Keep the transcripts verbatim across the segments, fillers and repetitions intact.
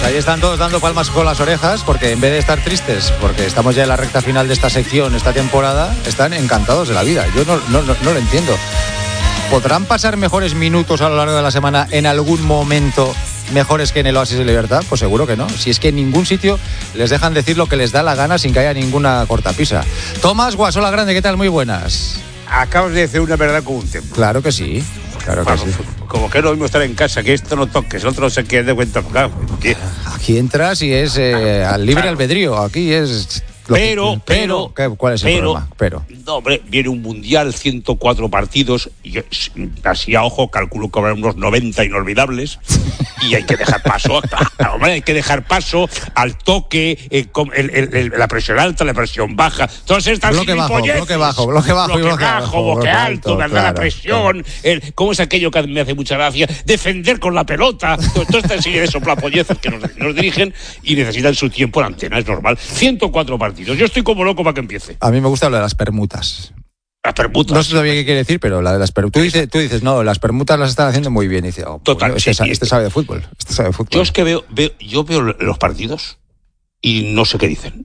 Pues ahí están todos dando palmas con las orejas, porque en vez de estar tristes, porque estamos ya en la recta final de esta sección, esta temporada, están encantados de la vida. Yo no, no, no, no lo entiendo. ¿Podrán pasar mejores minutos a lo largo de la semana en algún momento mejores que en el Oasis de Libertad? Pues seguro que no. Si es que en ningún sitio les dejan decir lo que les da la gana sin que haya ninguna cortapisa. Tomás Guasola Grande, ¿qué tal? Muy buenas. Acabas de decir una verdad con un templo. Claro que sí. Claro que bueno, sí. Como que no mismo estar en casa, que esto no toques, el otro no se quede de cuenta. Aquí entras y es eh, al libre claro. albedrío. Aquí es... Pero, que, pero, pero, ¿cuál es el pero, problema? Pero, no, hombre, viene un mundial, ciento cuatro partidos, y yo, así a ojo calculo que habrá unos noventa inolvidables, y hay que dejar paso, claro, hombre, hay que dejar paso al toque, eh, el, el, el, la presión alta, la presión baja, todas estas bloque bajo, bloque bajo, bloque bajo, bloque bloque bajo, bajo, bloque bloque alto, alto, verdad, claro, la presión, claro. el, ¿cómo es aquello que me hace mucha gracia? Defender con la pelota, toda esta serie de soplapolleces que nos, nos dirigen y necesitan su tiempo en antena, es normal. ciento cuatro partidos, yo estoy como loco para que empiece. A mí me gusta lo de las permutas. Las permutas. No sé todavía qué quiere decir, pero la de las permutas. Tú dices, tú dices, no, las permutas las están haciendo muy bien. Y dice, oh, total. Pues, este, sí, este, este sabe de fútbol. Este sabe de fútbol. Yo es que veo, veo, yo veo los partidos y no sé qué dicen.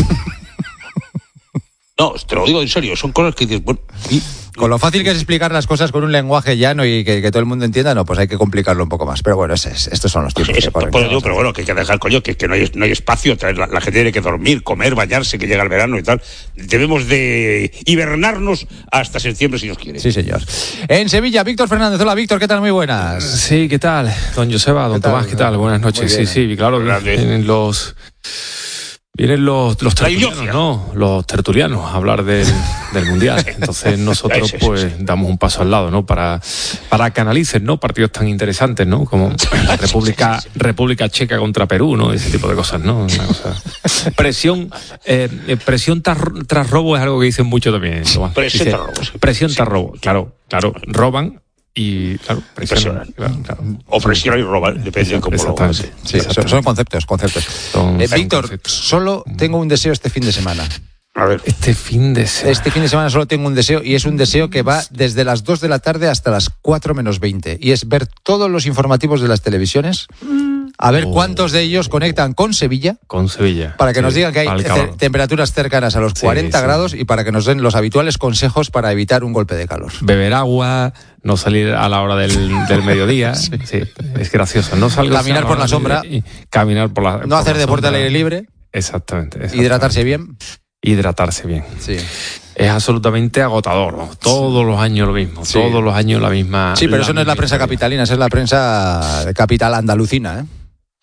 No, te lo digo en serio, son cosas que dices, bueno, y, con lo fácil que es explicar las cosas con un lenguaje llano y que, que todo el mundo entienda, no, pues hay que complicarlo un poco más. Pero bueno, es, es, estos son los tiempos. Eso, que corren, pues, que digo, pero bueno, que hay que dejar, coño, que, que no, hay, no hay espacio, la, la gente tiene que dormir, comer, bañarse, que llega el verano y tal. Debemos de hibernarnos hasta septiembre, si Dios quiere. Sí, señor. En Sevilla, Víctor Fernández. Hola, Víctor, ¿qué tal? Muy buenas. Sí, ¿qué tal? Don Joseba, don Tomás, ¿qué tal? Buenas noches. Sí, sí, claro, vienen los... Vienen los, los tertulianos, ¿no? Los tertulianos a hablar del, del Mundial. Entonces nosotros pues damos un paso al lado, ¿no? Para, para que analicen, ¿no? Partidos tan interesantes, ¿no? Como la República, República Checa contra Perú, ¿no? Ese tipo de cosas, ¿no? Una cosa. Presión, eh, presión tras, tras robo es algo que dicen mucho también. Tomás. Presión Dice, tras robo. Sí. Presión sí. tras robo, claro, claro. Roban. Y claro, presionan. Claro, claro. O presionan y roban, depende de cómo lo hagan. Sí, sí, son, son conceptos, conceptos. Son, eh, son Víctor, conceptos. solo tengo un deseo este fin de semana. A ver. Este fin de semana. Este fin de semana solo tengo un deseo y es un deseo que va desde las dos de la tarde hasta las cuatro menos veinte. Y es ver todos los informativos de las televisiones, a ver oh. cuántos de ellos conectan con Sevilla. Con Sevilla. Para que sí, nos digan que hay te- temperaturas cercanas a los sí, cuarenta sí. grados y para que nos den los habituales consejos para evitar un golpe de calor. Beber agua, no salir a la hora del, del mediodía. sí. sí, es gracioso. No salgas Caminar por la sombra. Y caminar por la No por hacer la deporte sombra. al aire libre. Exactamente, exactamente. Hidratarse bien. Hidratarse bien. Sí. Es absolutamente agotador, ¿no? Todos los años lo mismo, sí. todos los años la misma... Sí, pero la eso no es la prensa historia. capitalina, esa es la prensa capital andalucina, ¿eh?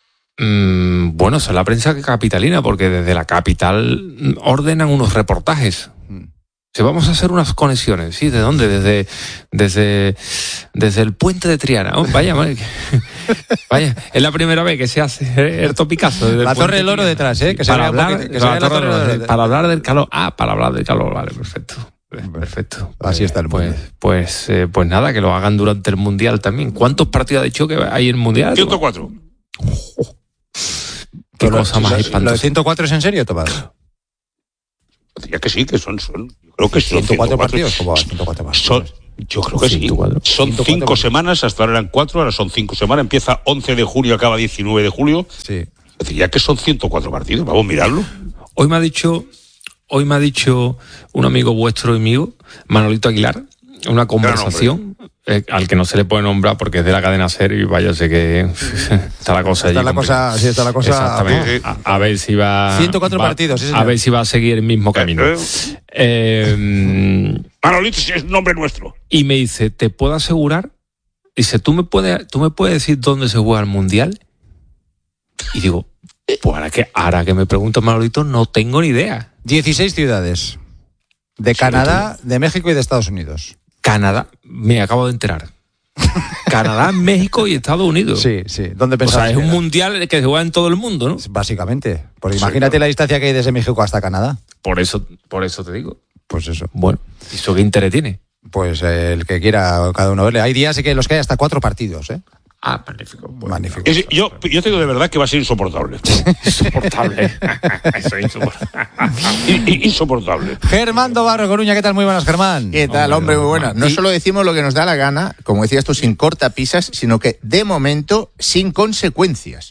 Mm, bueno, esa es la prensa capitalina, porque desde la capital ordenan unos reportajes. Si vamos a hacer unas conexiones, ¿sí? ¿De dónde? Desde desde desde el puente de Triana. Oh, vaya, vaya, vaya, es la primera vez que se hace el topicazo. La Torre del Oro detrás, ¿eh? Que se para, hablar, poquito, que la se torre, torre de, para hablar del calor. Ah, para hablar del calor, vale, perfecto. Perfecto. Así está el mundo. Pues, pues, eh, pues nada, que lo hagan durante el Mundial también. ¿Cuántos partidos ha dicho que hay en el Mundial? ciento cuatro. Oh, qué lo, cosa más lo, espantosa. ¿Lo de ciento cuatro es en serio, Tomás? Ya que sí, que son, son yo creo que son ciento cuatro partidos. ¿Cómo va? ciento cuatro son, yo creo que sí. ciento cuatro. Son cinco semanas, hasta ahora eran cuatro, ahora son cinco semanas. Empieza once de julio, acaba diecinueve de julio. Sí. Ya que son ciento cuatro partidos, vamos a mirarlo. Hoy me ha dicho, hoy me ha dicho un amigo vuestro y mío, Manolito Aguilar, una conversación eh, al que no se le puede nombrar porque es de la cadena SER y vaya, sé que está la cosa está allí. la cosa, sí, está la cosa. Exactamente. A, a ver si va. ciento cuatro va, partidos, sí, a ver si va a seguir el mismo camino. Eh, eh, Manolito es un nombre nuestro. Y me dice, ¿te puedo asegurar? Dice, ¿tú me puedes, tú me puedes decir dónde se juega el Mundial? Y digo, pues ahora que, ahora que me pregunto, Manolito, no tengo ni idea. dieciséis ciudades. De Canadá, de México y de Estados Unidos. Canadá, me acabo de enterar. Canadá, México y Estados Unidos. Sí, sí. ¿Dónde O pensabas? sea, es que un era? mundial que se juega en todo el mundo, ¿no? Básicamente. Porque Sí, imagínate claro. la distancia que hay desde México hasta Canadá. Por eso, por eso te digo. Pues eso. Bueno, ¿eso qué interés tiene? Pues eh, el que quiera cada uno verle. Hay días en que los que hay hasta cuatro partidos, ¿eh? Ah, magnífico. Bueno, Magnífico. Es, yo, yo te digo de verdad que va a ser insoportable. insoportable. Eso es insoportable. In- in- insoportable. Germán Dobarro Coruña, ¿qué tal? Muy buenas, Germán. ¿Qué tal, hombre? Muy buena. No Y- solo decimos lo que nos da la gana, como decías tú, sin cortapisas, sino que, de momento, sin consecuencias.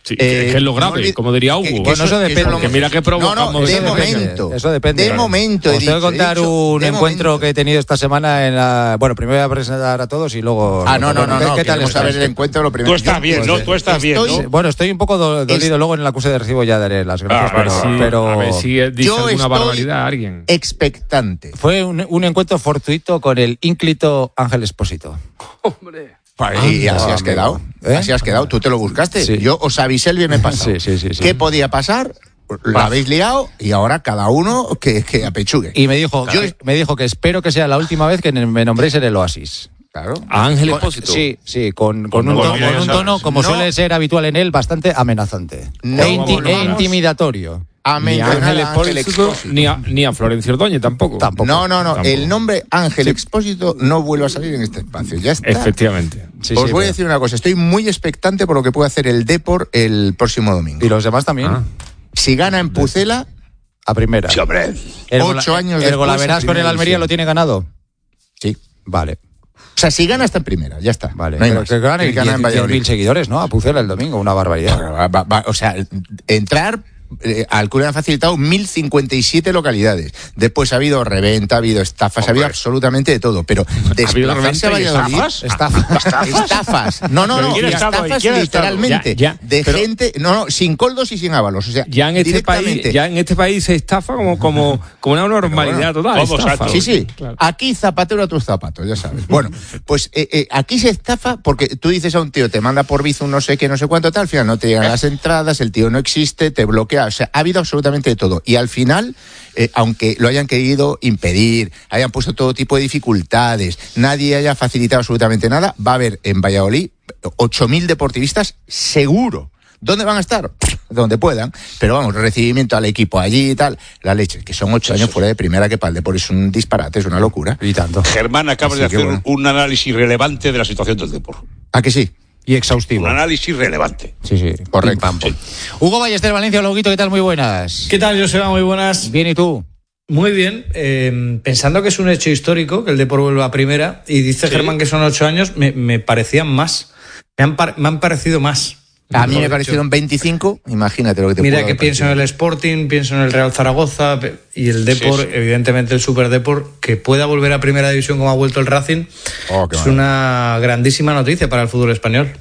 Sí, eh, que es lo grave, no, como diría Hugo. Que, que bueno, eso, eso depende. Que mira que provocamos. No, no, de eso momento. Depende. Eso depende. De momento. Os tengo que contar dicho, un encuentro momento. que he tenido esta semana en la... Bueno, primero voy a presentar a todos y luego... Ah, no, no, no. ¿Qué, no ¿qué tal es saber el encuentro lo primero? Tú estás bien, ¿no? Tú estás bien, ¿no? Bueno, estoy un poco dolido. Es... Luego en el acuse de recibo ya daré las gracias. Ah, pero, sí, pero... A ver si dice yo alguna barbaridad a alguien. Expectante. Fue un, un encuentro fortuito con el ínclito Ángel Expósito. ¡Hombre! Ah, y así no, has amigo. quedado. ¿Eh? Así has quedado. Tú te lo buscaste. Sí. Yo os avisé el viernes pasado. Sí, sí, sí, sí. ¿Qué podía pasar? Lo habéis liado y ahora cada uno que, que apechugue. Y me dijo, yo, me dijo que espero que sea la última vez que me nombréis en el Oasis. Claro. ¿A Ángel Expósito? Sí, sí, con, con, con, un, tono, con un tono, como no, suele ser habitual en él, bastante amenazante. No, e, inti vamos, e intimidatorio. A ni a Ángel Expósito, ni a, ni a Florencio Ordóñez tampoco. tampoco. No, no, no. Tampoco. El nombre Ángel sí. Expósito no vuelve a salir en este espacio. Ya está. Efectivamente. Sí, Os sí, voy pero... a decir una cosa. Estoy muy expectante por lo que puede hacer el Depor el próximo domingo. Y los demás también. Ah. Si gana en Pucela... A primera. Sí, hombre. El Ocho años ¿El Golaveras con el Almería lo tiene ganado? Sí. Vale. O sea, si gana está en primera, ya está. Vale. No hay pero más. que gane el gana en diez mil seguidores, ¿no? A Pucela el domingo, una barbaridad. Va, va, va, o sea, entrar... Eh, al club le han facilitado mil cincuenta y siete localidades. Después ha habido reventa, ha habido estafas, Hombre. ha habido absolutamente de todo. Pero desplazarse a Valladolid... ¿Estafas? Estafas. ¿Estafas? Estafas. No, no, no. Estafas literalmente. Ya, ya, de pero, gente... No, no, sin coldos y sin ábalos. O sea, ya en este país ya en este país se estafa como, como, como una normalidad bueno, total. Sí, sí. Claro. Aquí zapatero a tus zapatos, ya sabes. Bueno, pues eh, eh, aquí se estafa porque tú dices a un tío, te manda por Bizum no sé qué, no sé cuánto tal, al final no te llegan las entradas, el tío no existe, te bloquea. O sea, ha habido absolutamente de todo. Y al final, eh, aunque lo hayan querido impedir, hayan puesto todo tipo de dificultades, nadie haya facilitado absolutamente nada, va a haber en Valladolid ocho mil deportivistas seguro. ¿Dónde van a estar? Donde puedan. Pero vamos, recibimiento al equipo allí y tal. La leche, que son ocho años fuera de primera, que para el Depor es un disparate, es una locura. Y tanto. Germán, acabas de hacer bueno. un análisis relevante de la situación del Depor. ¿A que sí? Y exhaustivo. Un análisis relevante. Sí, sí, correcto. Sí. Hugo Ballester, Valencia, Loguito, ¿qué tal? Muy buenas. ¿Qué tal, Joseba? Muy buenas. Bien, ¿y tú? Muy bien. Eh, pensando que es un hecho histórico, que el Depor vuelva a primera, y dice sí. Germán que son ocho años, me, me parecían más. Me han, me han parecido más. A mí me parecieron veinticinco, imagínate lo que te Mira que pienso en el Sporting, pienso en el Real Zaragoza y el Depor, sí, sí. evidentemente el Super Depor, que pueda volver a primera división como ha vuelto el Racing, oh, es mal. Una grandísima noticia para el fútbol español.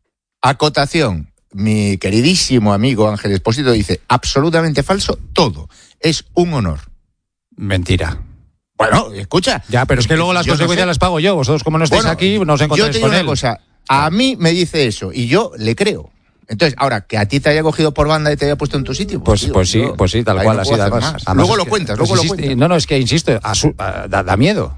Acotación, mi queridísimo amigo Ángel Expósito dice, absolutamente falso, todo, es un honor. Mentira. Bueno, escucha. Ya, pero es que luego las consecuencias no sé. las pago yo, vosotros como no estáis bueno, aquí, nos encontráis yo te con digo él. Una cosa, a mí me dice eso y yo le creo. Entonces, ahora, que a ti te haya cogido por banda y te haya puesto en tu sitio. Pues, pues, tío, pues sí, yo, pues sí, tal cual, no así además. además. Luego lo que, cuentas, pues luego insiste, lo cuentas. No, no, es que insisto, a su, a, da, da miedo.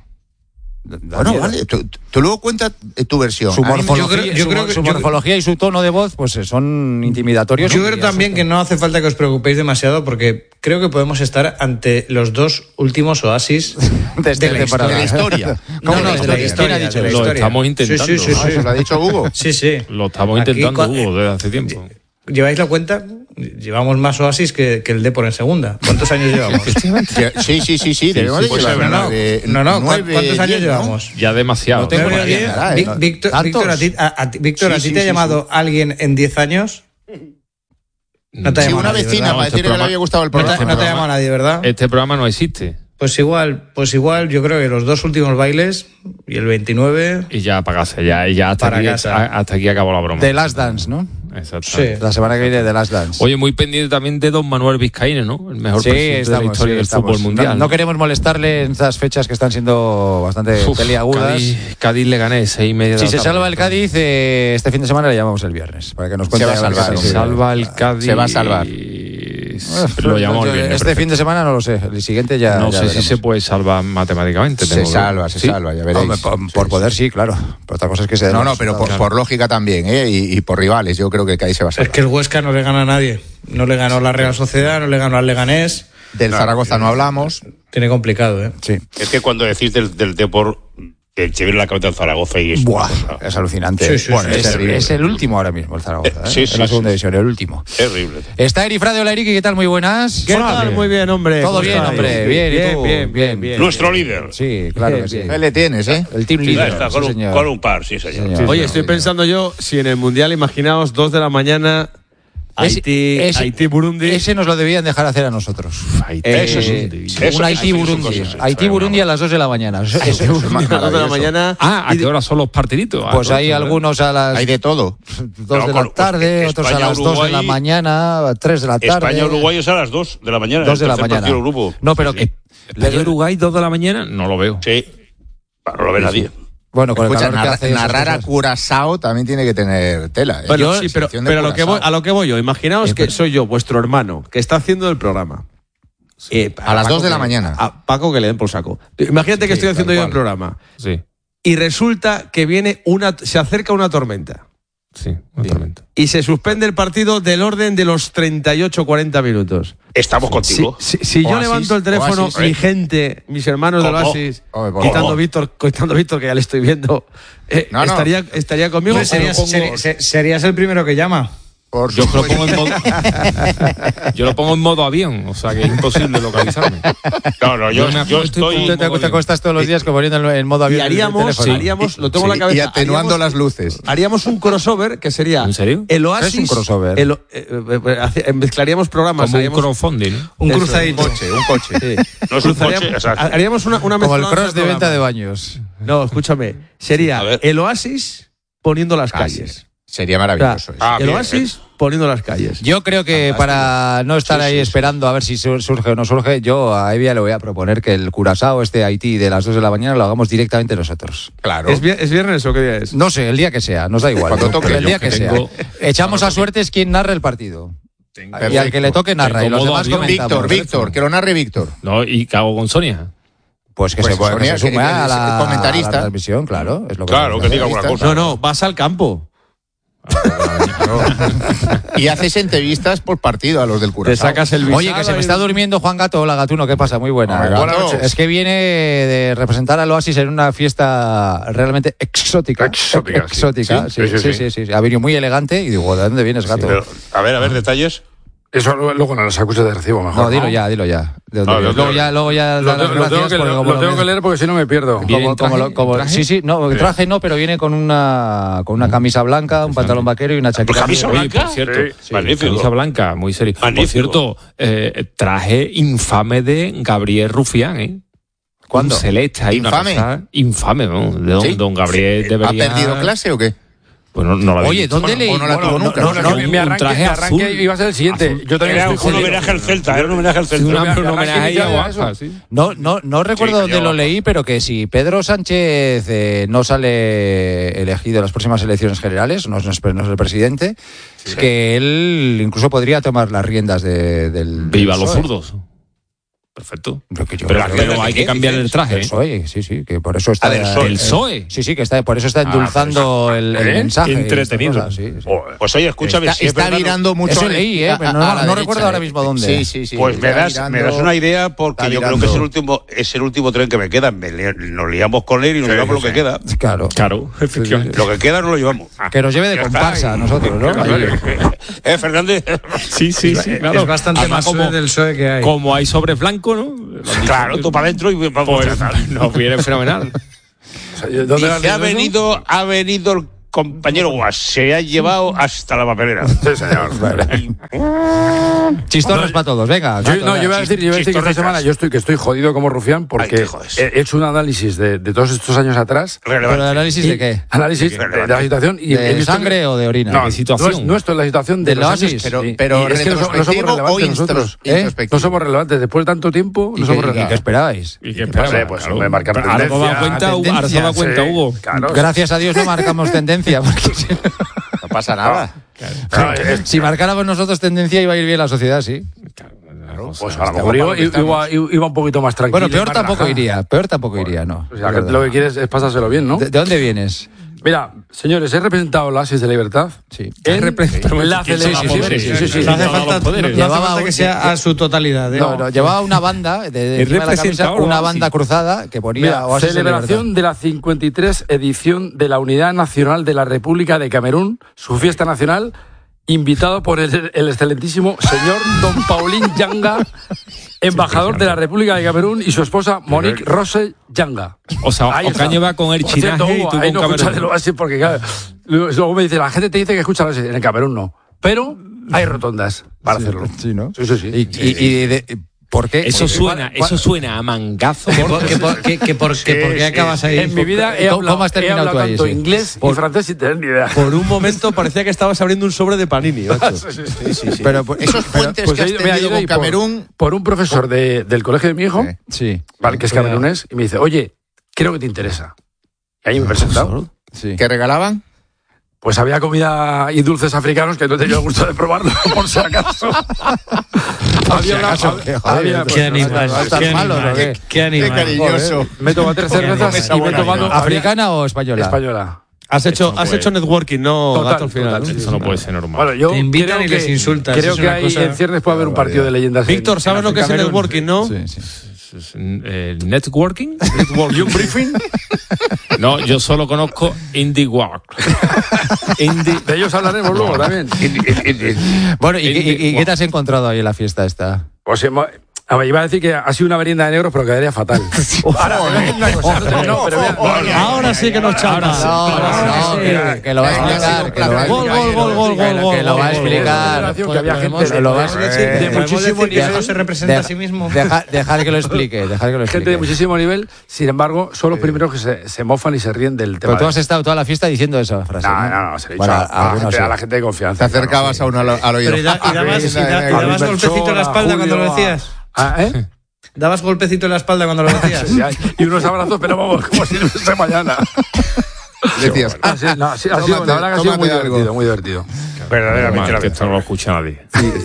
Da bueno, miedo. vale, tú, tú luego cuentas tu versión. Su morfología, yo creo, yo su, creo que, su yo, morfología y su tono de voz pues son intimidatorios. Yo creo también que no hace falta que os preocupéis demasiado porque creo que podemos estar ante los dos últimos oasis de, de, la, historia. de la historia. No, no, de la historia. De la historia. Lo estamos intentando. Sí, sí, sí, sí. sí. ¿Lo ha dicho Hugo? Sí, sí. Lo estamos Aquí, intentando, Hugo, desde hace tiempo. ¿Lleváis la cuenta? Llevamos más oasis que, que el Depor en segunda. ¿Cuántos años llevamos? sí, sí, sí, sí. Debemos sí, pues llevar no, de no, no, nueve, ¿cuántos años diez, llevamos? Ya demasiado. No tengo ni idea. Víctor, Víctor, a ti, a, a, Víctor, sí, ¿a ti sí, te sí, ha llamado sí. alguien en diez años? No te ha sí, una nadie, vecina ¿verdad? Para decir que le había gustado el programa. No te, no te ha llamado nadie, ¿verdad? Este programa no existe. Pues igual, pues igual, yo creo que los dos últimos bailes y el veintinueve... Y ya para casa, ya, ya hasta, para aquí, casa. hasta aquí acabó la broma. The Last Dance, ¿no? Exacto. Sí. La semana que viene de Last Dance. Oye, muy pendiente también de don Manuel Vizcaíno, ¿no? El mejor sí, presidente estamos, de la historia sí, del estamos. fútbol mundial. No, no queremos molestarle en estas fechas que están siendo bastante Uf, peliagudas. Cádiz, Cádiz le gané seis y media. Si se salva el Cádiz, eh, este fin de semana le llamamos el viernes para que nos cuente. Se va a salvar. Se salva el Cádiz. Se va a salvar. Lo llamamos el viernes. Este fin de semana no lo sé. El siguiente ya. No ya sé veremos. si se puede salvar matemáticamente. Se salva, se ¿Sí? salva, ya veréis. Hombre, por, por poder sí, claro. Pero otra cosa es que se. No, no, pero por, por lógica también, ¿eh? Y, y por rivales. Yo creo que el Cádiz se va a salvar. Es que el Huesca no le gana a nadie. No le ganó la Real Sociedad, no le ganó al Leganés. Del no, Zaragoza no hablamos. Tiene complicado, ¿eh? Sí. Es que cuando decís del, del Depor, que se viene la cabeza del Zaragoza y es. Buah, es alucinante. Sí, sí, bueno, sí, es, es, es el último ahora mismo, el Zaragoza. ¿eh? Sí, sí, en la segunda sí, división, sí. el último. Terrible. Está Eri Frade, hola Eriki, ¿qué tal? Muy buenas. ¿Qué tal? Muy bien, hombre. Todo bien, hombre. Bien, bien, ¿y tú? bien, bien, bien. Nuestro líder. Sí, claro bien, que sí. bien. Ahí le tienes, ¿eh? El team Sí, líder. está, Sí, con, un, señor. con un par, sí, señor. señor. Sí, Oye, señor. estoy pensando yo si en el Mundial, imaginaos dos de la mañana Haití, ese, Haití, Burundi. Ese nos lo debían dejar hacer a nosotros. Haití, Eh, eso sí. Un Eso, Haití, eso, Burundi. eso, eso, Haití, Burundi a las dos de la mañana. Eso, eso, eso es a las dos de la mañana. Ah, ¿a qué hora son los partiditos? Pues Ah, hay ¿verdad? algunos a las Hay de todo. dos No, de con- la tarde, pues, otros a España, las dos de la Uruguay- mañana, tres de la tarde. España-Uruguay es a las dos de la mañana. dos de el la tercer mañana. partido del grupo. No, pero Sí, que... ¿España Uruguay, dos de la mañana? No lo veo. Sí. No lo ve nadie. Bueno, con Escucha, el calor que narra- hace... esas narrar a cosas. Curazao también tiene que tener tela. ¿eh? Bueno, Yo, sí, pero, sección de pero a, lo que voy, Curazao. a lo que voy yo, imaginaos que soy yo, vuestro hermano, que está haciendo el programa. Eh, A las Paco dos de la que- mañana. A Paco que le den por saco. Imagínate que Sí, estoy haciendo tal yo el cual. programa Sí, y resulta que viene una, se acerca una tormenta sí, una tormenta. y se suspende el partido del orden de los treinta y ocho cuarenta minutos. Estamos Si, contigo. si- si yo Oasis, levanto el teléfono, Oasis. mi gente, mis hermanos del ¿Cómo? Oasis, Hombre, por quitando favor. Víctor, quitando Víctor, que ya le estoy viendo, eh, No, no. estaría, estaría conmigo. Hombre, serías, o pongo- seri- se- serías el primero que llama. Por Yo lo supuesto. pongo en modo, yo lo pongo en modo avión, o sea que es imposible localizarme. No, no, yo, Yo me yo acuesto y estoy. pongo- Tú te, te acuestas todos los días como poniendo en modo y avión el haríamos, teléfono. haríamos, lo tengo en Sí, la cabeza. y atenuando haríamos- las luces. Haríamos un crossover que sería. ¿En serio? El Oasis. ¿Qué es un crossover? el- eh, eh, eh, hace- mezclaríamos programas. Como un haríamos- crowdfunding, ¿no? Un Eso, cruzadito. Un coche, un coche. sí. No es un coche, Cruzaríamos- exacto. haríamos una, una Como el mezcolanza cross de venta de programas. baños. No, escúchame. Sería A ver. el Oasis poniendo las Ah, calles. sí. Sería O sea, maravilloso. eso. Ah, el bien, Oasis poniendo las calles. Yo creo que Fantástico. para no estar ahí esperando a ver si sur- surge o no surge, yo a Evia le voy a proponer que el Curazao este Haití de las dos de la mañana lo hagamos directamente nosotros. Claro. ¿Es, vier- ¿Es viernes o qué día es? No sé, el día que sea, nos da igual. Cuando toque. el día Yo que que sea. tengo- Echamos a suertes quien narre el partido. Y al que le toque narra. Tengo Y los modo demás avión. comentamos. Víctor, Víctor, que lo narre Víctor. No, y ¿qué hago con Sonia? Pues que Pues se, puede, Sonia, que se sume que- que a es la, comentarista. a la transmisión, claro. Es lo que Claro, que diga alguna cosa. No, no, vas al campo. Y haces entrevistas por partido a los del Te Curazao. sacas el visado. Oye, que se me y- está durmiendo Juan Gato. Hola, Gatuno, ¿qué pasa? Muy buena. Hola, Gato. Buenas noches. Es que viene de representar al Oasis en una fiesta realmente exótica. Exótica, Ex- exótica, sí. sí, sí, Sí, sí, sí, sí, sí. Ha venido muy elegante y digo, ¿de dónde vienes, Gato? Pero, a ver, a ver, detalles. Eso luego no los acuses de recibo mejor. no, dilo ya, dilo ya. ¿De dónde No, vienes? lo- luego ya, luego ya Lo, da las lo tengo gracias que, porque lo, como lo tengo ves- que leer porque si no me pierdo. Bien. Como, ¿En traje? como lo- como- ¿En traje? sí, sí, no, el traje no, pero viene con una con una camisa blanca, un pantalón vaquero y una chaqueta. ¿Camisa Oye, blanca? por cierto, Sí. Magnífico. camisa blanca, muy serio. Por Magnífico. cierto, eh, traje infame de Gabriel Rufián, ¿eh? ¿Cuándo? Un celeste, hay una ¿Infame? cosa infame, ¿no? De don, ¿Sí? don Gabriel ¿Ha debería... perdido clase o qué? Pues no, no lo había Oye, visto. ¿dónde Bueno, leí? o no la tuvo Bueno, nunca. no, No, no, no, no, mi un arranque, traje mi arranque azul. iba a ser el siguiente. Azul. Yo también Era estoy un jodido. homenaje al Celta, era un homenaje al Sí, una- Celta. un homenaje ahí a Guaja, sí. No, no, no recuerdo Sí, dónde yo- lo leí, pero que si Pedro Sánchez eh, no sale elegido en las próximas elecciones generales, no es, no es- no es el presidente, que él incluso podría tomar las riendas de, del. Viva del los PSOE. zurdos. Perfecto. Lo que yo Pero, creo. pero hay que cambiar el traje. Del ¿eh? PSOE, sí, sí, que por eso está. Ah, del PSOE. ¿El P S O E? Sí, sí, que está, por eso está endulzando el, el ¿Eh? mensaje. y estas Entretenido. cosas, sí, sí. Pues oye, escúchame, Está, si es está verdad, virando mucho. Eso a- leí, ¿eh? a- Pero a no- la no derecha, recuerdo ahora mismo dónde. Sí, sí, sí. Pues me está das, virando- me das una idea porque está yo creo que es el virando. último es el último tren que me queda. Me li- nos liamos con él y nos Sí, llevamos sí, lo que sí. queda. Claro. Claro, efectivamente. Lo que queda no lo llevamos. Que nos lleve de Ya está. comparsa a nosotros, ¿no? Ahí. ¿Eh, Fernández? Sí, sí, sí, claro. Es bastante Además, más como, del P S O E que hay. como hay sobre blanco, ¿no? Lo han dicho Claro, que- tú para adentro y vamos Pues a tratar. nos viene fenomenal. O sea, ¿dónde has Dice, ha leído eso? venido, ha venido el compañero Guas, se ha llevado hasta la papelera. Sí, señor. Chistorras para todos, venga. Yo, Gato, no, yo voy a decir, yo voy a decir que esta Chistorricas. semana yo estoy que estoy jodido como rufián Ay, porque qué jodes. he hecho un análisis de, de todos estos años atrás. ¿Pero el Relevante. análisis de qué? Análisis ¿De de, qué? de la situación y he ¿De visto sangre que- o de orina? No, ¿De situación? no es nuestro, la situación de ¿Del los Oasis? años, Pero, sí. pero Y es que no, so- no somos retrospectivo o relevantes nosotros. instros- ¿eh? introspectivo. No somos relevantes. Después de tanto tiempo, ¿Y no qué, somos y qué relevantes. esperabais? ¿Y qué No pasa? sé, pues me marcar Ahora se ha tendencia. dado cuenta, ahora se ha dado Sí, cuenta, Hugo. claro. Gracias a Dios no marcamos tendencia, porque si, No pasa nada. Claro, es- si marcáramos nosotros tendencia iba a ir bien la sociedad, sí. Pues a lo mejor iba, iba, iba un poquito más tranquilo. Bueno, peor más tampoco relajado. iría, peor tampoco iría, no. O sea, que lo que quieres es pasárselo bien, ¿no? ¿De, de dónde vienes? Mira, señores, he representado la Oasis de Libertad. Sí. En representado- la ¿Quién se celebración. llama? Sí, sí, sí, sí. No hace Llevaba falta, los poderes. no hace Llevaba falta un- que sea a su totalidad. ¿eh? No, no, llevaba una banda, de, de He encima de la camisa, representado una Oasis. banda cruzada que ponía Mira, Oasis de celebración Libertad. de la cincuenta y tres edición de la Unidad Nacional de la República de Camerún, su fiesta nacional, invitado por el, el excelentísimo señor Don Paulín Yanga, embajador de la República de Camerún, y su esposa Monique Rose Yanga. O sea, Ahí está. Ocaño va con el Por cierto, chinaje y Hugo, tú ahí con no escuchas el Camerún. Oasis porque claro, luego luego me dice, la gente te dice que escucha el Oasis, en el Camerún no. Pero hay rotondas para sí, hacerlo. Sí, ¿no? Sí, sí, sí. Y, y, y de, ¿por qué? Eso suena, eso suena a mangazo. ¿Qué por, qué por, qué, qué por, qué, ¿por qué acabas ahí? En mi vida he ¿Cómo hablado, has terminado he hablado tú ahí, tanto sí? inglés Por- y francés sin tener ni idea. Por un momento parecía que estabas abriendo un sobre de Panini, macho. Sí, sí, sí. Pero, pues, Esos pero- puentes Pues que he has ido- me ha tenido ido con y por- Camerún. Por un profesor de, del colegio de mi hijo, Sí. Sí, vale, que es camerunés, y me dice, oye, creo que te interesa. Y ahí me he presentado. sí. ¿Qué regalaban? Pues había comida y dulces africanos que no he tenido el gusto de probarlo, por si acaso. había una, acaso, que, joder, había- qué pues, animal, no estás qué malo, animal, ¿no? ¿Qué? qué, qué animal. Qué cariñoso. Me he tomado tres cervezas y me he tomado ¿Africana o española? española. Has hecho, no has puede. hecho networking, no Total, gato al final. total, ¿no? sí, Eso no puede ser normal. Bueno, yo Te invitan creo y que, les insultas, Creo es que una hay, cosa- en ciernes puede haber un partido de leyendas. Víctor, en- ¿sabes en lo que es el Camerún. networking, no? Sí, sí. Eh, ¿Networking? ¿Y un briefing? No, yo solo conozco Indie Work. Indie. De ellos hablaremos luego también. Bueno, ¿y, qué- y- y qué te has encontrado ahí en la fiesta esta? Pues hemos- a ver, iba a decir que ha sido una merienda de negros, pero quedaría fatal. Ahora, te voy a decir una cosa, no, no, pero voy a- no, no, Ahora sí que nos chapa. No, no, que, que lo va a explicar. Que lo va a Gol, gol, gol, gol, que lo- gol, que lo va a gol, gol, explicar. que había gente Que lo va a de, explicar. de ¿Podemos muchísimo decir que nivel. solo se representa a sí mismo? Deja, dejar que lo explique, dejar que lo explique. Gente de muchísimo nivel, sin embargo, son los primeros que se, se mofan y se ríen del tema. Pero tú de- has estado toda la fiesta diciendo esa frase. No, no, no, se lo he dicho Bueno, a, a la algunos gente, sí. a la gente de Te confianza. acercabas a uno al, al oído. Pero y, da- y dabas, y da- y dabas golpecito en la espalda cuando lo decías. Ah, ¿eh? ¿Dabas golpecito en la espalda cuando lo decías? Sí, hay- y unos abrazos, pero vamos, como si no fuese mañana. Decías, Ah, sí, no, sí, ha sido, Tómate- la verdad que ha sido muy tómate algo. divertido, muy divertido. Verdaderamente. Normal, que esto no lo escucha nadie.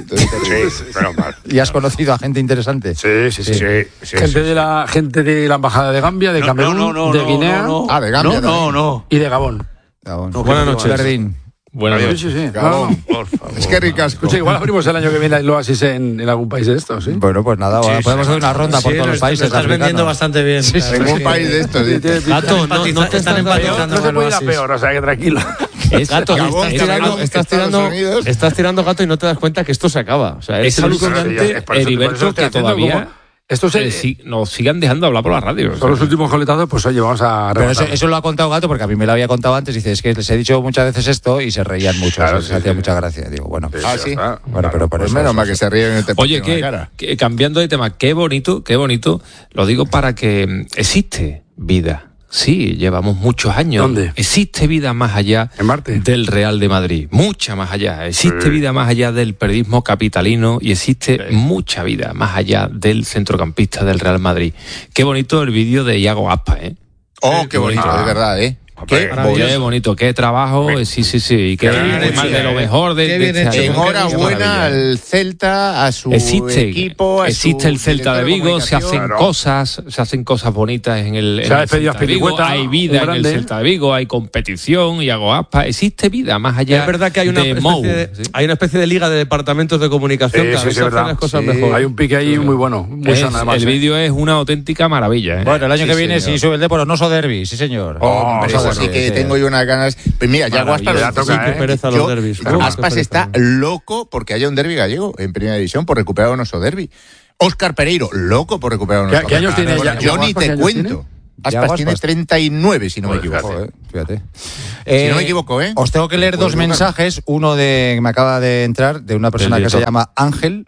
Sí, pero mal. ¿Y has conocido a gente interesante? Sí, sí, sí. Sí, sí, gente, sí. de la, gente de la Embajada de Gambia, de No, Camerún, no, no, de no, Guinea no, no. Ah, de Gambia No, no, también. no. y de Gabón. Gabón. Buenas noches. Jardín. Buenas Sí, noches. sí, sí. Gabón. No, no. Por favor. Es que ricasco. Escucha, igual abrimos el año que viene el Oasis en, en algún país de estos, ¿sí? Bueno, pues nada, ahora Sí, podemos sí. hacer una ronda por Sí, todos lo los estás- países lo estás vendiendo africanos. bastante bien. Sí, claro, En es un que- país de estos. dices. Gato, no, no te Están estás dando. empatizando. No se puede ir a Oasis. peor, o sea que tranquilo. Es, Gato, Gabón, estás tirando, Camerún, estás Estados tirando, Unidos. estás tirando gato y no te das cuenta que esto se acaba. O sea, es, es alucinante. alucinante, Es por eso- por eso Heriberto, estoy que haciendo todavía como- Esto se, eh, sí, nos sigan dejando hablar por la radio. o sea. son los últimos coletazos, pues oye, vamos a Pero eso, rematar. eso lo ha contado Gato porque a mí me lo había contado antes. Dice, es que les he dicho muchas veces esto y se reían mucho. Claro, les sí, hacía sí. mucha gracia. Digo, bueno, pues, Ah, sí. bueno, pero por Pues eso. menos eso, mal que eso. se ríen y te Oye, parten que, la cara. que cambiando de tema, qué bonito, qué bonito. Lo digo para que mm, existe vida. Sí, llevamos muchos años. ¿Dónde? Existe vida más allá ¿En Marte? del Real de Madrid. Mucha más allá. Existe Sí. vida más allá del periodismo capitalino y existe mucha vida más allá del centrocampista del Real Madrid. Qué bonito el vídeo de Iago Aspas, ¿eh? Oh, qué bonito, Ah. es verdad, ¿eh? Qué Qué bonito, qué trabajo. eh, Sí, sí, sí. Y qué Qué bien más hecho, de lo eh. mejor de, Qué de bien este hecho. año. Enhorabuena Qué maravilla, ¿eh? al Celta, a su Existe, equipo, a existe su el Celta de director Vigo, se hacen comunicación. cosas, se hacen cosas bonitas en el, en Se ha el despedido Celta de Vigo, Azpilicueta, hay un vida en el grande. Celta de Vigo, hay competición y hago aspa, existe vida más allá Es verdad que hay una, de especie Mou. de, ¿sí? hay una especie de liga de departamentos de comunicación Sí, que a sí, veces sí, hacen verdad. las cosas Sí. mejor. Hay un pique ahí muy bueno, muy Es- sano además. el ¿eh? vídeo es una auténtica maravilla. ¿eh? Bueno, el año Sí, que viene señor. sí sube el Depor, no so derby, sí señor. Hombre, Oso eso derbi, sí que sí. tengo yo unas ganas. Pues mira, ya Maravilla, Aspas ya toca, Qué ¿eh? pereza yo- los derbis. yo- Qué pereza. Aspas está loco porque haya un derbi gallego en primera división por recuperar un oso derbi. Óscar Pereiro, loco por recuperar un ¿Qué- oso qué años derbi. tiene ya- Yo ya ni Aspas, qué te años cuento. Aspas Yago tiene Aspas. treinta y nueve, si no me Joder, equivoco. Joder, fíjate. Si no me equivoco, ¿eh? Os tengo que leer Pues dos Lucas. mensajes. Uno de que me acaba de entrar de una persona Del que se director. llama Ángel.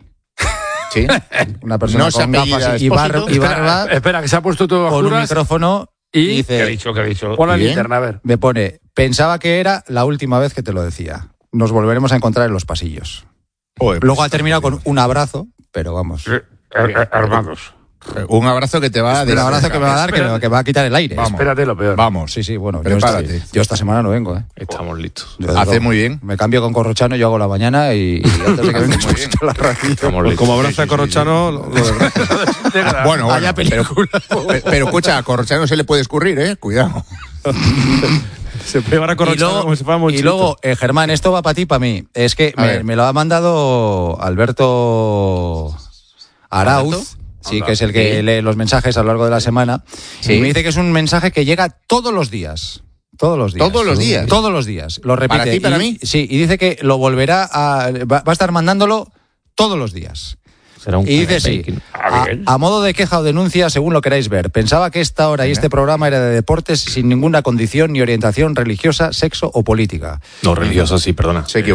Sí. Una persona No se con apellida gafas y, bar- Expósito. y barba, Espera, espera, que se ha puesto todo a con un oscuras micrófono y y ¿Qué ha dice, dicho? ¿Qué ha dicho? pon la Bien. linterna, a ver. me pone, pensaba que era la última vez que te lo decía. Nos volveremos a encontrar en los pasillos. Joder, Luego pues, ha terminado con un abrazo, pero vamos. Eh, eh, Armados. un abrazo que te va a Un abrazo que me va a dar que me, que me va a quitar el aire. Vamos. Espérate lo peor. Vamos. Sí, sí, bueno. Yo Prepárate. esta, yo esta semana no vengo, ¿eh? Estamos listos. Desde Hace luego. muy bien. Me cambio con Corrochano, yo hago la mañana y, y antes de que venga Muy bien. a la radio. Estamos Pues listos. como abraza a Corrochano, lo- lo de- Bueno, bueno, Vaya pero, película. pero, pero escucha, a Corrochano se le puede escurrir, ¿eh? Cuidado. se puede llevar a Y Corrochano luego, como si fuera y Monchito. luego eh, Germán, esto va para ti, para mí. Es que A me, ver. me lo ha mandado Alberto Arauz. ¿Alberto? Sí, que es el que Sí. lee los mensajes a lo largo de la semana. Sí. Y me dice que es un mensaje que llega todos los días. Todos los días. ¿Todos los días? Todos los días. Lo repite. ¿Para ti, para Y- mí? Sí, y dice que lo volverá a. Va, va a estar mandándolo todos los días. Será un Y dice sí, baking. a, a modo de queja o denuncia, según lo queráis ver. Pensaba que esta hora y este programa era de deportes sin ninguna condición ni orientación religiosa, sexo o política. No, religioso, sí, perdona. Se equivocó.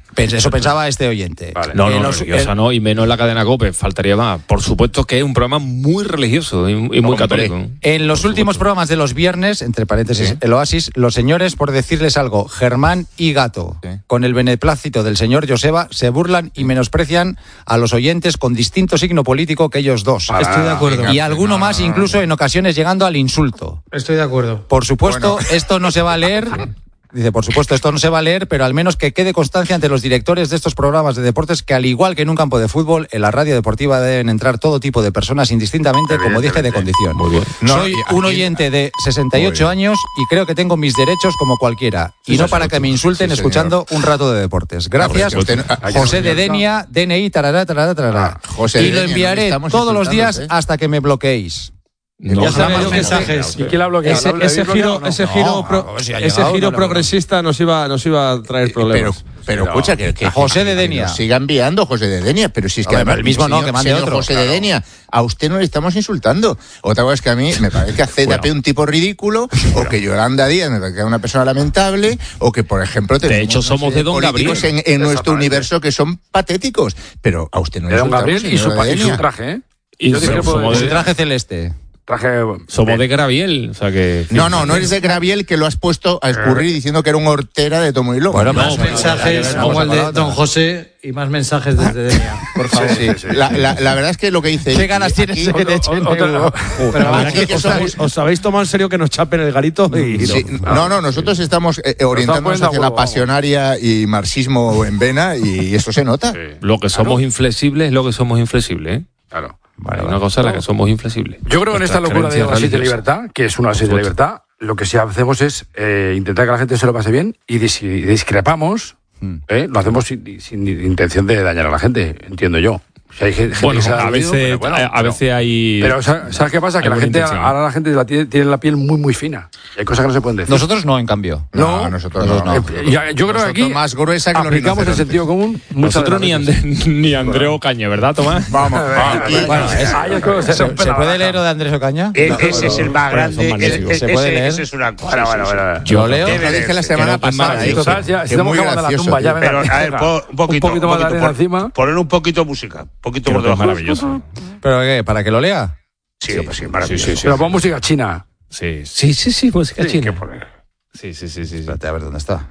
Eso pensaba este oyente. Vale. No, no, no, religiosa no, y menos en la cadena COPE, faltaría más. Por supuesto que es un programa muy religioso y, y muy Hombre. católico. En los por últimos supuesto. programas de los viernes, entre paréntesis, ¿Sí? el Oasis, los señores, por decirles algo, Germán y Gato, ¿Sí? con el beneplácito del señor Joseba, se burlan y menosprecian a los oyentes con distinto signo político que ellos dos. Para, Estoy de acuerdo. Y alguno no, más, no, no, incluso no. en ocasiones llegando al insulto. Estoy de acuerdo. Por supuesto, bueno. esto no se va a leer... Dice, por supuesto, esto no se va a leer, pero al menos que quede constancia ante los directores de estos programas de deportes que, al igual que en un campo de fútbol, en la radio deportiva deben entrar todo tipo de personas indistintamente, como dije, de condición. Muy bien. No, Soy un oyente de sesenta y ocho años y creo que tengo mis derechos como cualquiera. Y sí, no para que me insulten sí, escuchando un rato de deportes. Gracias, no, usted, José de Denia, D N I, tarará, tarará, tarará. Ah, José y lo enviaré no todos los días ¿eh? hasta que me bloqueéis. No, ya sabes los mensajes. ¿Y quién la bloquea? Ese, ese giro, ese giro, pro, no, si ese giro no, progresista nos iba, nos iba a traer problemas. Pero, pero no. escucha, que, que José de Denia siga enviando José de Denia, pero si es que no, además el mismo señor, no, que mande señor otro. José claro. de Denia, a usted no le estamos insultando. Otra cosa es que a mí me parece que a C D A P bueno. un tipo ridículo, o que Yolanda Díaz me parece una persona lamentable, o que, por ejemplo, tenemos de hecho, somos de Don políticos Gabriel. en, en nuestro universo que son patéticos. Pero a usted no le de Don insultamos, Gabriel y su, y su traje, ¿eh? Y su traje celeste. Traje, Somos de Graviel, o sea que... No, no, no eres de Graviel que lo has puesto a escurrir diciendo que era un hortera de tomo y lomo. Bueno, más no, mensajes como el de Don José y más mensajes desde Denia, por favor. Sí, sí. La, la, la verdad es que lo que dice... ¿Qué ganas tienes de que te echen? Pero aquí que somos, os habéis tomado en serio que nos chapen el garito y... Sí, no, no, nosotros estamos eh, orientándonos hacia la pasionaria y marxismo en vena y eso se nota. Sí. Lo que somos inflexibles es lo que somos inflexibles, ¿eh? Claro. Vale, una cosa es la que somos inflexibles. Yo creo que en esta locura de Oasis de Libertad, que es una Oasis de Libertad, lo que sí hacemos es eh, intentar que la gente se lo pase bien y si discrepamos, eh, lo hacemos sin, sin intención de dañar a la gente, entiendo yo. Si hay gente bueno, que se ha a, veces, olvidado, bueno, a, a veces pero, hay... Pero ¿sabes qué pasa? Que la gente, intención. ahora la gente la tiene, tiene la piel muy, muy fina. Y hay cosas que no se pueden decir. Nosotros no, en cambio. No, no nosotros no. no. Eh, yo, yo creo que aquí más gruesa que aplicamos el sentido común. Nosotros ni, André, ni Andrés Ocaña, ¿verdad, Tomás? Vamos, vamos. Bueno, bueno, es, ay, es se, ¿Se, ¿Se puede leer lo de Andrés Ocaña? Eh, no, ese es el más grande. Es, ¿Se puede leer? Ese es una cosa. Bueno, bueno, bueno. Yo leo. Lo dije la semana pasada. Estamos acabando la tumba. Ya pero, a ver, un poquito. Un poquito más de arena encima. Poner un poquito de música. Un poquito por debajo. Maravilloso. ¿Pero qué? ¿Para que lo lea? Sí, sí, sí, maravilloso. Sí, sí, sí. Pero pon música china. Sí, sí, sí, sí, música sí, china. Sí, sí, sí, sí. Espérate, a ver dónde está.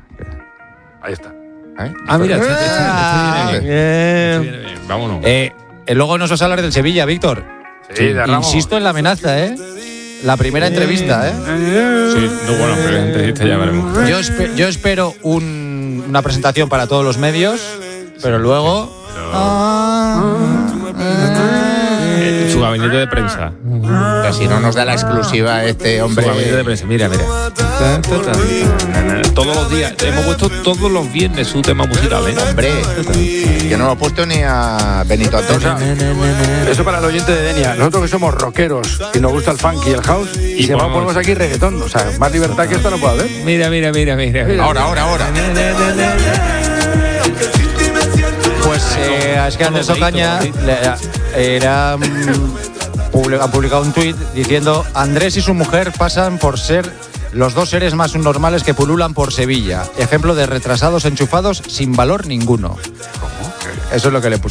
Ahí está. ¿Eh? Ah, mira, este, este, este viene bien. Bien. Este viene bien. Vámonos. Eh, luego nos vas a hablar del Sevilla, Víctor. Sí, de Ramos. Insisto en la amenaza, ¿eh? La primera entrevista, ¿eh? Sí, no, bueno, pero la entrevista ya veremos. Yo, espe- yo espero un, una presentación para todos los medios, pero luego... Pero... Ah, eh, su gabinete de prensa. Pero si no nos da la exclusiva este hombre. Su gabinete de prensa, mira, mira. Todos los días, hemos puesto todos los viernes su tema musical, ¿eh? Hombre, que no lo he puesto ni a Benito Antonio. O sea, eso para el oyente de Denia. Nosotros que somos rockeros y nos gusta el funk y el house, y, y se ponemos... ponemos aquí reggaetón. O sea, más libertad que esto no puede haber. Mira, mira, mira, mira. mira. Ahora, ahora, ahora. Pues eh, es que Andrés Ocaña era, um, ha publicado un tuit diciendo: Andrés y su mujer pasan por ser los dos seres más normales que pululan por Sevilla. Ejemplo de retrasados enchufados sin valor ninguno. ¿Cómo? Eso es lo que le puso.